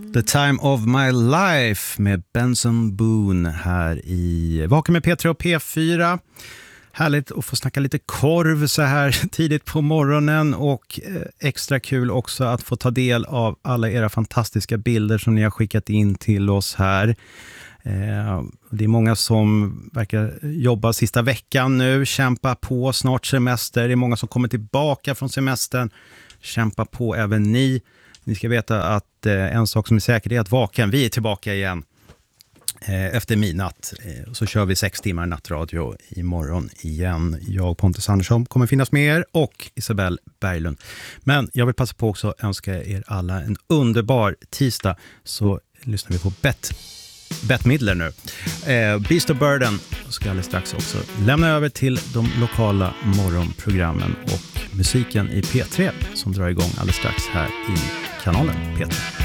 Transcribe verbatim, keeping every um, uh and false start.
The Time of My Life med Benson Boone här i Vaken med P tre och P fyra. Härligt att få snacka lite korv så här tidigt på morgonen, och extra kul också att få ta del av alla era fantastiska bilder som ni har skickat in till oss här. Det är många som verkar jobba sista veckan nu, kämpa på, snart semester. Det är många som kommer tillbaka från semestern. Kämpa på även ni. Ni ska veta att eh, en sak som är säker är att Vaken, vi är tillbaka igen eh, efter midnatt. Eh, så kör vi sex timmar nattradio imorgon igen. Jag, Pontus Andersson, kommer finnas med er, och Isabelle Berglund. Men jag vill passa på också att önska er alla en underbar tisdag. Så lyssnar vi på Bett, Bette Midler nu. Eh, Beast of Burden ska alldeles strax också lämna över till de lokala morgonprogrammen och musiken i P tre som drar igång alldeles strax här i kanalen P tre.